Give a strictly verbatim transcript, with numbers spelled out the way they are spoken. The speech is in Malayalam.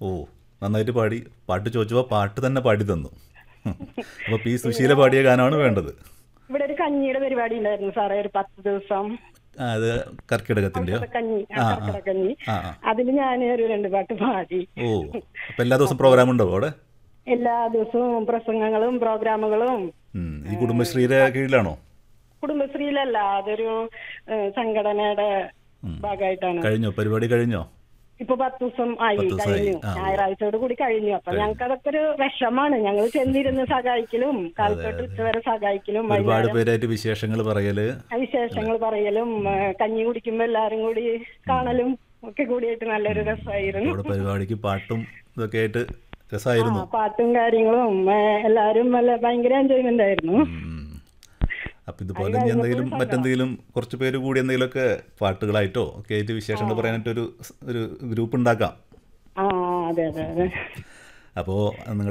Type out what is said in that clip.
ഓ, നന്നായിട്ട് പാടി. പാട്ട് ചോദിച്ചപ്പോൾ പാട്ട് തന്നെ പാടി തന്നു. അപ്പോൾ പി സുശീല പാടിയ ഗാനമാണ് വേണ്ടത്. ഇവിടെ ഒരു കഞ്ഞിയുടെ പരിപാടി ഉണ്ടായിരുന്നു സാറേ, ഒരു പത്ത് ദിവസം. ആ, അത് കർക്കിടകത്തിൻ്റെയോ? കഞ്ഞി, ആ ആ കർക്കിടക കഞ്ഞി. ആ ആ. അതിൽ ഞാൻ ഒരു രണ്ട് പാട്ട് പാടി. ഓ, അപ്പം എല്ലാ ദിവസവും പ്രോഗ്രാം ഉണ്ടാവും അവിടെ? എല്ലാ ദിവസവും പ്രസംഗങ്ങളും പ്രോഗ്രാമുകളും. ഉം. ഈ കുടുംബശ്രീയുടെ കീഴിലാണോ? കുടുംബശ്രീയിലല്ല, അതൊരു ഏഹ്, സംഘടനയുടെ ഉം. ഭാഗമായിട്ടാണ്. കഴിഞ്ഞോ? പരിപാടി കഴിഞ്ഞോ? ഇപ്പൊ പത്ത് ദിവസം ആയി പത്ത് ദിവസമായി. കഴിഞ്ഞു, ആ, ഓ. ഞായറാഴ്ചയോട് കൂടി കഴിഞ്ഞു. അപ്പൊ ഞങ്ങൾക്ക് അതൊക്കെ ഒരു വിഷമാണ്. ഞങ്ങൾ ചെന്നിരുന്ന് സഹായിക്കലും, കാലത്തോട്ട് ഉച്ചവരെ സഹായിക്കലും, ഒരുപാട് വൈകുന്നേരം പേരായിട്ട് വിശേഷങ്ങൾ പറയല്. വിശേഷങ്ങൾ പറയലും, ഏഹ്, കഞ്ഞി കുടിക്കുമ്പോ എല്ലാരും കൂടി കാണലും ഒക്കെ കൂടിയായിട്ട് നല്ലൊരു രസമായിരുന്നു. അവിടെ പരിപാടിക്ക് പാട്ടും ഇതൊക്കെ ആയിട്ട് ആ, രസമായിരുന്നു. പാട്ടും കാര്യങ്ങളും ഏഹ്, എല്ലാരും നല്ല ഭയങ്കര എൻജോയ്മെന്റ് ആയിരുന്നു. അപ്പം ഇതുപോലെ ഇനി എന്തെങ്കിലും മറ്റെന്തെങ്കിലും കുറച്ച് പേര് കൂടി എന്തെങ്കിലുമൊക്കെ പാട്ടുകളായിട്ടോ ഒക്കെ ആയിട്ട് വിശേഷങ്ങൾ പറയാനായിട്ടൊരു ഒരു ഗ്രൂപ്പ് ഉണ്ടാക്കാം. ആ, അതെ അതെ അതെ. അപ്പോൾ നിങ്ങൾ